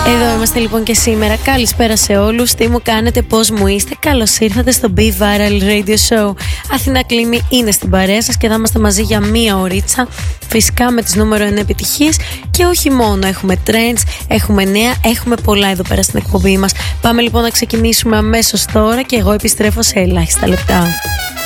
Εδώ είμαστε λοιπόν και σήμερα. Καλησπέρα σε όλους. Τι μου κάνετε, πώς μου είστε? Καλώς ήρθατε στο Be Viral Radio Show. Αθηνά Κλίμη είναι στην παρέα σας και θα είμαστε μαζί για μία ωρίτσα. Φυσικά με τις νούμερο 1 επιτυχίες. Και όχι μόνο, έχουμε trends, έχουμε νέα, έχουμε πολλά εδώ πέρα στην εκπομπή μας. Πάμε λοιπόν να ξεκινήσουμε αμέσως τώρα και εγώ επιστρέφω σε ελάχιστα λεπτά.